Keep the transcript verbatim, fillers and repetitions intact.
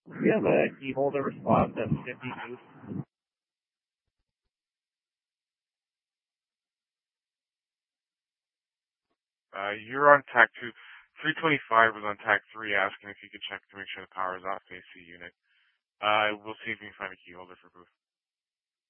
We have a key holder response at fifty boost. Uh, you're on tac two. three twenty-five was on tac three asking if you could check to make sure the power is off A C unit. Uh, we'll see if we can find a key holder for Booth.